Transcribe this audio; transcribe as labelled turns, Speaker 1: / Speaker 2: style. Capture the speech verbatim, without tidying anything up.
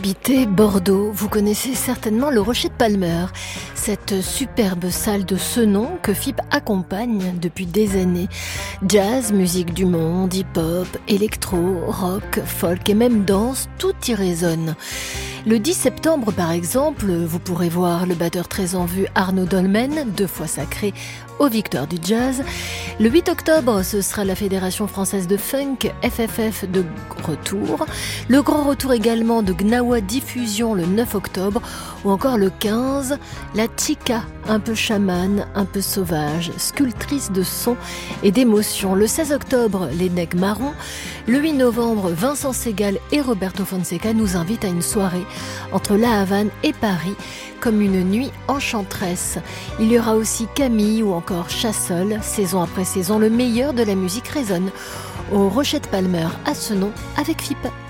Speaker 1: habitez Bordeaux, vous connaissez certainement le Rocher de Palmer, cette superbe salle de ce nom que F I P accompagne depuis des années. Jazz, musique du monde, hip-hop, électro, rock, folk et même danse, tout y résonne. Le dix septembre, par exemple, vous pourrez voir le batteur très en vue Arnaud Dolmen, deux fois sacré aux Victoires du Jazz. Le huit octobre, ce sera la Fédération Française de Funk, F F F, de retour. Le grand retour également de Gnawa Diffusion le neuf octobre. Ou encore le quinze, la Chica, un peu chamane, un peu sauvage, sculptrice de son et d'émotion. Le seize octobre, les Nègres Marrons. Le huit novembre, Vincent Segal et Roberto Fonseca nous invitent à une soirée entre La Havane et Paris, comme une nuit enchanteresse. Il y aura aussi Camille ou encore Chassol. Saison après saison, le meilleur de la musique résonne au Rocher de Palmer à ce nom avec F I P.